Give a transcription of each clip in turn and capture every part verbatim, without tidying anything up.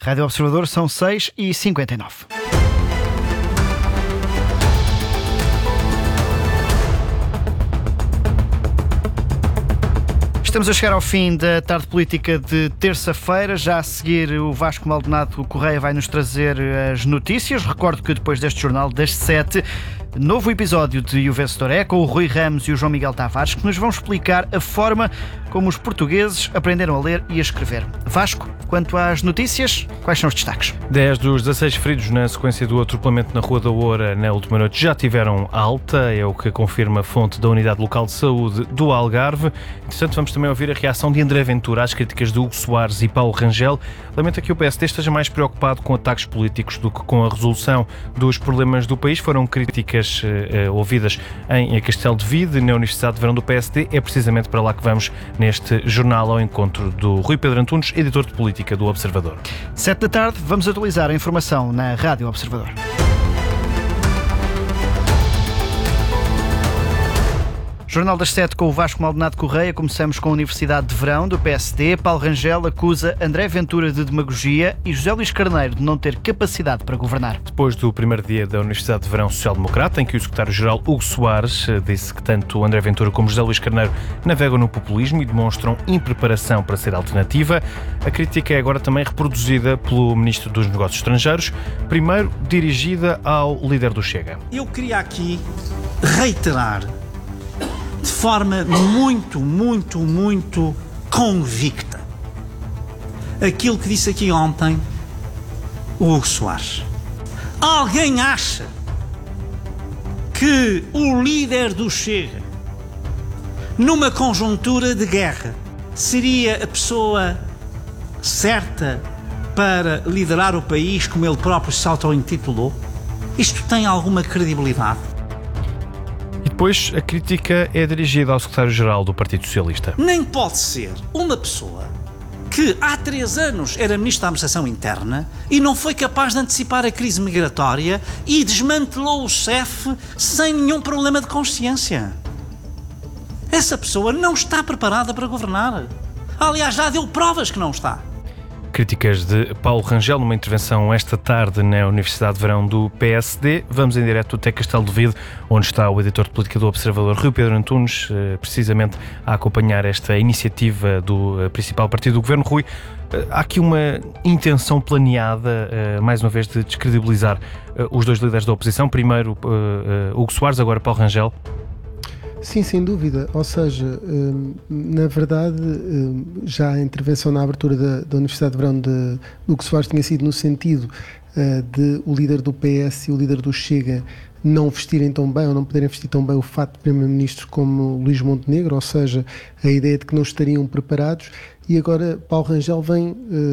Rádio Observador, são seis e cinquenta e nove. Estamos a chegar ao fim da tarde política de terça-feira. Já a seguir, o Vasco Maldonado Correia vai nos trazer as notícias. Recordo que depois deste jornal das sete, novo episódio de O Vencedor é com o Rui Ramos e o João Miguel Tavares, que nos vão explicar a forma como os portugueses aprenderam a ler e a escrever. Vasco, quanto às notícias, quais são os destaques? dez dos dezasseis feridos na sequência do atropelamento na Rua da Oura na última noite já tiveram alta, é o que confirma a fonte da Unidade Local de Saúde do Algarve. Entretanto, vamos também ouvir a reação de André Ventura às críticas de Hugo Soares e Paulo Rangel. Lamenta que o P S D esteja mais preocupado com ataques políticos do que com a resolução dos problemas do país. Foram críticas uh, ouvidas em Castelo de Vide, na Universidade de Verão do P S D. É precisamente para lá que vamos neste jornal, ao encontro do Rui Pedro Antunes, editor de política do Observador. Sete da tarde, vamos atualizar a informação na Rádio Observador. Jornal das sete com o Vasco Maldonado Correia. Começamos com a Universidade de Verão do P S D. Paulo Rangel acusa André Ventura de demagogia e José Luís Carneiro de não ter capacidade para governar. Depois do primeiro dia da Universidade de Verão Social-Democrata, em que o secretário-geral Hugo Soares disse que tanto André Ventura como José Luís Carneiro navegam no populismo e demonstram impreparação para ser alternativa, a crítica é agora também reproduzida pelo Ministro dos Negócios Estrangeiros, primeiro dirigida ao líder do Chega. Eu queria aqui reiterar de forma muito, muito, muito convicta aquilo que disse aqui ontem o Hugo Soares. Alguém acha que o líder do Chega, numa conjuntura de guerra, seria a pessoa certa para liderar o país como ele próprio se auto-intitulou? Isto tem alguma credibilidade? Depois, a crítica é dirigida ao secretário-geral do Partido Socialista. Nem pode ser uma pessoa que há três anos era Ministro da Administração Interna e não foi capaz de antecipar a crise migratória e desmantelou o C E F sem nenhum problema de consciência. Essa pessoa não está preparada para governar. Aliás, já deu provas que não está. Críticas de Paulo Rangel numa intervenção esta tarde na Universidade de Verão do P S D. Vamos em direto até Castelo de Vide, onde está o editor de política do Observador, Rui Pedro Antunes, precisamente a acompanhar esta iniciativa do principal partido do governo. Rui, há aqui uma intenção planeada, mais uma vez, de descredibilizar os dois líderes da oposição. Primeiro Hugo Soares, agora Paulo Rangel. Sim, sem dúvida. Ou seja, na verdade, já a intervenção na abertura da, da Universidade de Verão de Hugo Soares tinha sido no sentido de o líder do P S e o líder do Chega não vestirem tão bem ou não poderem vestir tão bem o fato de primeiro-ministro como Luís Montenegro, ou seja, a ideia de que não estariam preparados. E agora Paulo Rangel vem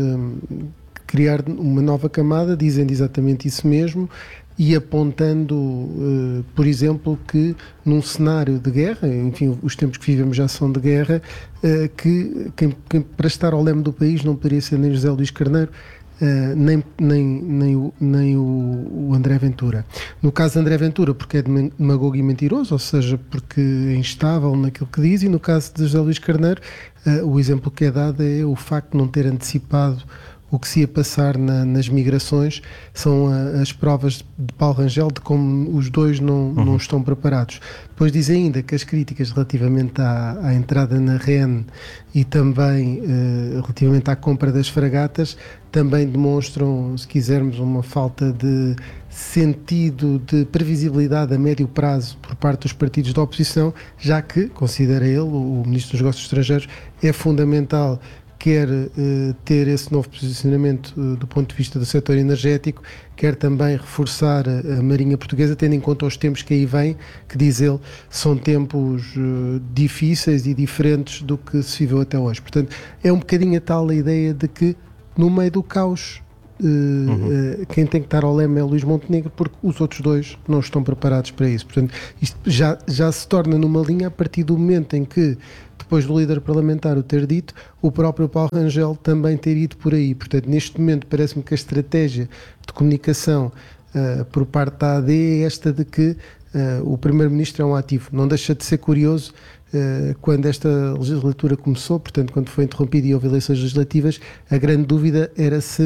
uh, criar uma nova camada, dizendo exatamente isso mesmo, e apontando, uh, por exemplo, que num cenário de guerra, enfim, os tempos que vivemos já são de guerra, uh, que quem, quem para estar ao leme do país não poderia ser nem José Luís Carneiro, uh, nem, nem, nem, o, nem o, o André Ventura. No caso de André Ventura, porque é demagogo e mentiroso, ou seja, porque é instável naquilo que diz, e no caso de José Luís Carneiro, uh, o exemplo que é dado é o facto de não ter antecipado o que se ia passar na, nas migrações. São a, as provas de Paulo Rangel de como os dois não, uhum. não estão preparados. Depois diz ainda que as críticas relativamente à, à entrada na R E N e também uh, relativamente à compra das fragatas também demonstram, se quisermos, uma falta de sentido de previsibilidade a médio prazo por parte dos partidos da oposição, já que, considera ele, o Ministro dos Negócios Estrangeiros, é fundamental quer uh, ter esse novo posicionamento uh, do ponto de vista do setor energético, quer também reforçar a, a Marinha Portuguesa, tendo em conta os tempos que aí vêm, que diz ele, são tempos uh, difíceis e diferentes do que se viveu até hoje. Portanto, é um bocadinho a tal a ideia de que, no meio do caos, uh, uhum. uh, quem tem que estar ao leme é Luís Montenegro, porque os outros dois não estão preparados para isso. Portanto, isto já, já se torna numa linha a partir do momento em que, depois do líder parlamentar o ter dito, o próprio Paulo Rangel também ter ido por aí. Portanto, neste momento parece-me que a estratégia de comunicação uh, por parte da A D é esta de que uh, o Primeiro-Ministro é um ativo. Não deixa de ser curioso, uh, quando esta legislatura começou, portanto, quando foi interrompida e houve eleições legislativas, a grande dúvida era se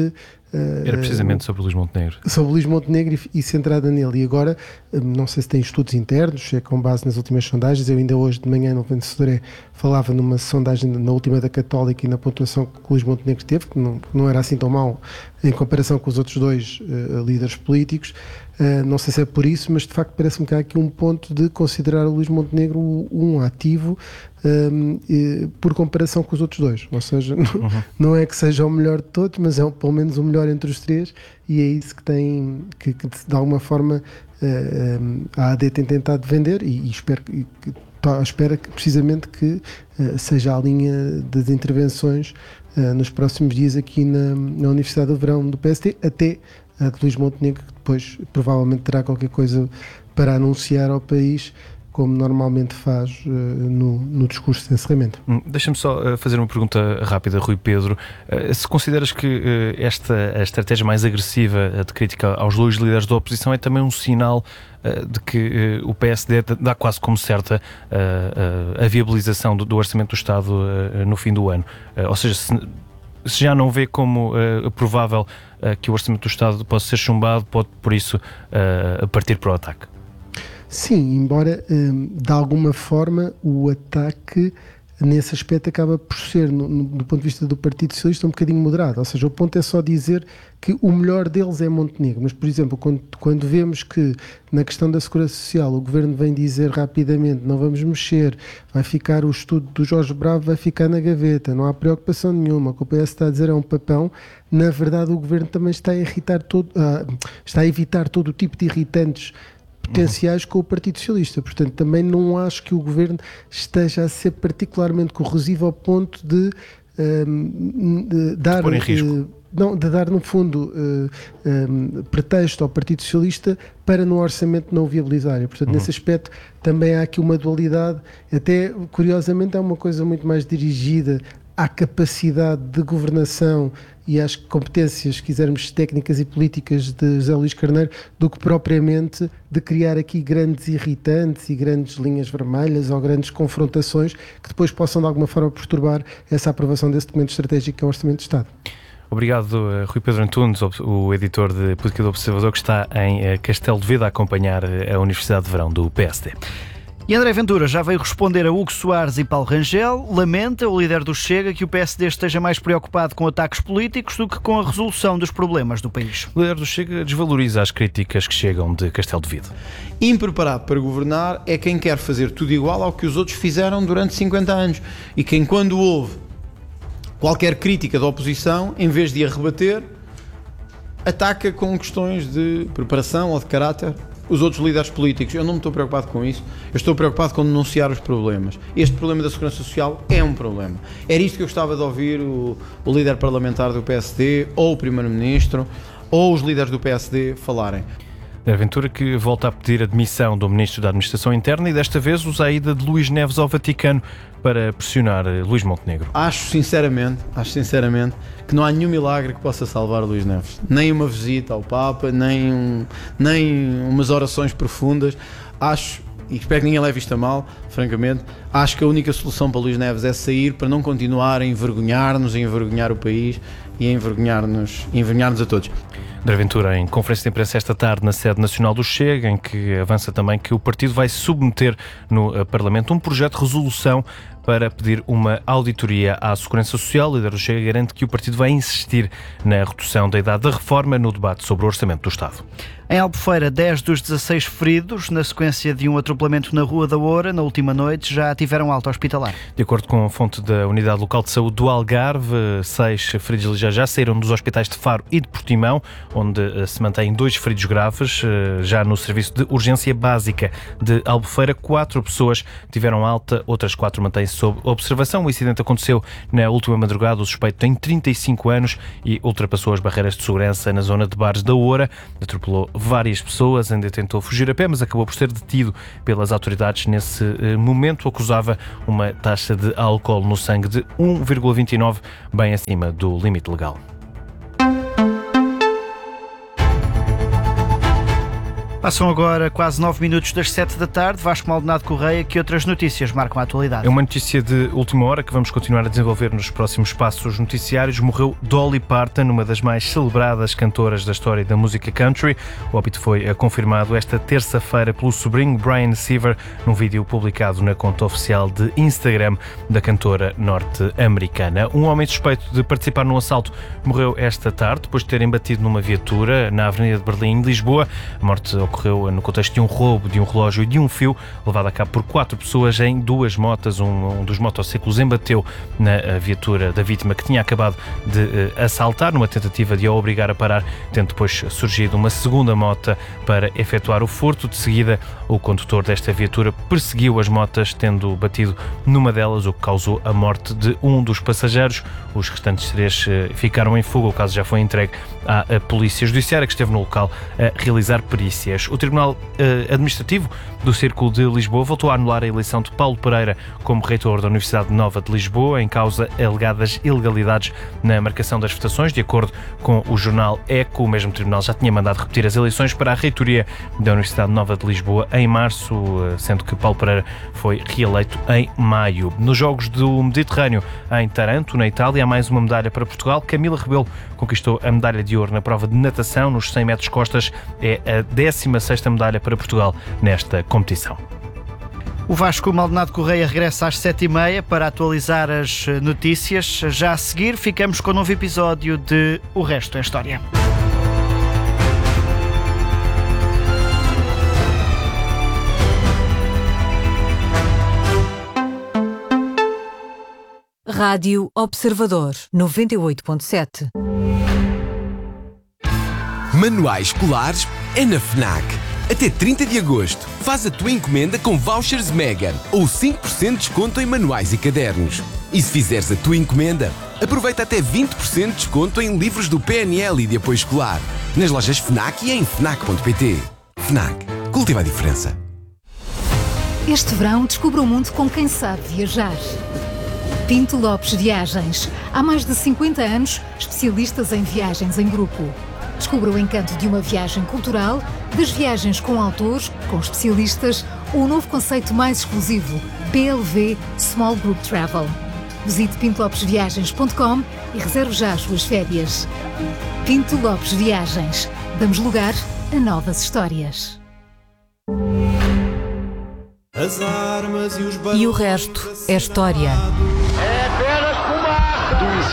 Era precisamente sobre o Luís Montenegro. Sobre o Luís Montenegro e, e centrada nele. E agora, não sei se tem estudos internos, é com base nas últimas sondagens. Eu ainda hoje de manhã no Vencedor falava numa sondagem na última da Católica e na pontuação que o Luís Montenegro teve, que não, não era assim tão mau em comparação com os outros dois uh, líderes políticos. Uh, não sei se é por isso, mas de facto parece-me que há aqui um ponto de considerar o Luís Montenegro um ativo um, e, por comparação com os outros dois. Ou seja, não, uhum. não é que seja o melhor de todos, mas é pelo menos o melhor entre os três, e é isso que tem, que, que de alguma forma uh, a A D tem tentado vender, e, e espero que espera que, precisamente que uh, seja a linha das intervenções uh, nos próximos dias aqui na, na Universidade do Verão do P S D, até a de Luís Montenegro, que depois provavelmente terá qualquer coisa para anunciar ao país, como normalmente faz uh, no, no discurso de encerramento. Hum, Deixa-me só uh, fazer uma pergunta rápida, Rui Pedro. Uh, se consideras que uh, esta a estratégia mais agressiva uh, de crítica aos dois líderes da oposição é também um sinal uh, de que uh, o P S D dá quase como certa uh, uh, a viabilização do, do Orçamento do Estado uh, no fim do ano? Uh, ou seja, se, se já não vê como uh, provável uh, que o Orçamento do Estado possa ser chumbado, pode por isso uh, partir para o ataque? Sim, embora hum, de alguma forma o ataque nesse aspecto acaba por ser, no, no, do ponto de vista do Partido Socialista, um bocadinho moderado. Ou seja, o ponto é só dizer que o melhor deles é Montenegro. Mas, por exemplo, quando, quando vemos que na questão da Segurança Social o Governo vem dizer rapidamente não vamos mexer, vai ficar o estudo do Jorge Bravo, vai ficar na gaveta, não há preocupação nenhuma, o que o P S está a dizer é um papão, na verdade o Governo também está a, irritar todo, uh, está a evitar todo o tipo de irritantes potenciais com o Partido Socialista. Portanto, também não acho que o Governo esteja a ser particularmente corrosivo ao ponto de, um, de dar... Pôr em risco. Uh, não, de dar, no fundo, uh, um, pretexto ao Partido Socialista para no orçamento não viabilizar. E, portanto, uhum. nesse aspecto também há aqui uma dualidade, até, curiosamente, é uma coisa muito mais dirigida à capacidade de governação e às competências, se quisermos, técnicas e políticas de José Luís Carneiro, do que propriamente de criar aqui grandes irritantes e grandes linhas vermelhas ou grandes confrontações que depois possam de alguma forma perturbar essa aprovação desse documento estratégico que é o Orçamento de Estado. Obrigado, Rui Pedro Antunes, o editor de Política do Observador, que está em Castelo de Veda a acompanhar a Universidade de Verão do P S D. E André Ventura já veio responder a Hugo Soares e Paulo Rangel. Lamenta, o líder do Chega, que o P S D esteja mais preocupado com ataques políticos do que com a resolução dos problemas do país. O líder do Chega desvaloriza as críticas que chegam de Castelo de Veda. Impreparado para governar é quem quer fazer tudo igual ao que os outros fizeram durante cinquenta anos. E quem, quando houve qualquer crítica da oposição, em vez de a rebater, ataca com questões de preparação ou de caráter os outros líderes políticos. Eu não me estou preocupado com isso, eu estou preocupado com denunciar os problemas. Este problema da segurança social é um problema. Era isto que eu gostava de ouvir o, o líder parlamentar do P S D, ou o primeiro-ministro, ou os líderes do P S D falarem. André Ventura, que volta a pedir a demissão do Ministro da Administração Interna e desta vez usa a ida de Luís Neves ao Vaticano para pressionar Luís Montenegro. Acho sinceramente, acho sinceramente que não há nenhum milagre que possa salvar Luís Neves. Nem uma visita ao Papa, nem, um, nem umas orações profundas. Acho, e espero que ninguém leve isto a mal, francamente, acho que a única solução para Luís Neves é sair para não continuar a envergonhar-nos, a envergonhar o país e a envergonhar-nos, a envergonhar-nos a todos. André Ventura, em conferência de imprensa esta tarde na sede nacional do Chega, em que avança também que o partido vai submeter no Parlamento um projeto de resolução para pedir uma auditoria à Segurança Social. O líder do Chega garante que o partido vai insistir na redução da idade da reforma no debate sobre o Orçamento do Estado. Em Albufeira, dez dos dezasseis feridos na sequência de um atropelamento na Rua da Oura na última noite já tiveram alta hospitalar. De acordo com a fonte da Unidade Local de Saúde do Algarve, seis feridos já, já saíram dos hospitais de Faro e de Portimão, onde se mantêm dois feridos graves. Já no Serviço de Urgência Básica de Albufeira, quatro pessoas tiveram alta, outras quatro mantêm-se sob observação. O incidente aconteceu na última madrugada. O suspeito tem trinta e cinco anos e ultrapassou as barreiras de segurança na zona de Bares da Oura, atropelou várias pessoas, ainda tentou fugir a pé, mas acabou por ser detido pelas autoridades nesse momento. Acusava uma taxa de álcool no sangue de um vírgula vinte e nove, bem acima do limite legal. Passam agora quase nove minutos das sete da tarde. Vasco Maldonado Correia, que outras notícias marcam a atualidade? É uma notícia de última hora que vamos continuar a desenvolver nos próximos passos noticiários. Morreu Dolly Parton, uma das mais celebradas cantoras da história da música country. O óbito foi confirmado esta terça-feira pelo sobrinho Brian Seaver, num vídeo publicado na conta oficial de Instagram da cantora norte-americana. Um homem suspeito de participar num assalto morreu esta tarde, depois de terem batido numa viatura na Avenida de Berlim, em Lisboa. A morte ocorreu no contexto de um roubo de um relógio e de um fio, levado a cabo por quatro pessoas em duas motas. Um, um dos motociclos embateu na viatura da vítima, que tinha acabado de uh, assaltar, numa tentativa de a obrigar a parar, tendo depois surgido uma segunda mota para efetuar o furto. De seguida, o condutor desta viatura perseguiu as motas, tendo batido numa delas, o que causou a morte de um dos passageiros. Os restantes três uh, ficaram em fuga. O caso já foi entregue à a Polícia Judiciária, que esteve no local a realizar perícias. O Tribunal uh, Administrativo do Círculo de Lisboa voltou a anular a eleição de Paulo Pereira como reitor da Universidade Nova de Lisboa, em causa alegadas ilegalidades na marcação das votações. De acordo com o jornal Eco, o mesmo tribunal já tinha mandado repetir as eleições para a reitoria da Universidade Nova de Lisboa em março, sendo que Paulo Pereira foi reeleito em maio. Nos Jogos do Mediterrâneo, em Taranto, na Itália, há mais uma medalha para Portugal. Camila Rebelo conquistou a medalha de ouro na prova de natação nos cem metros costas. É a décima sexta medalha para Portugal nesta competição. O Vasco Maldonado Correia regressa às sete e meia para atualizar as notícias. Já a seguir, ficamos com um novo episódio de O Resto é História. Rádio Observador noventa e oito ponto sete. Manuais escolares é na FNAC. Até trinta de agosto, faz a tua encomenda com vouchers Mega ou cinco por cento de desconto em manuais e cadernos. E se fizeres a tua encomenda, aproveita até vinte por cento de desconto em livros do P N L e de apoio escolar, nas lojas FNAC e em fnac ponto pt. FNAC. Cultiva a diferença. Este verão, descubra o mundo com quem sabe viajar. Pinto Lopes Viagens. Há mais de cinquenta anos, especialistas em viagens em grupo. Descubra o encanto de uma viagem cultural, das viagens com autores, com especialistas, ou o novo conceito mais exclusivo, P L V Small Group Travel. Visite pinto lopes viagens ponto com e reserve já as suas férias. Pinto Lopes Viagens. Damos lugar a novas histórias. As armas e os E o resto é história.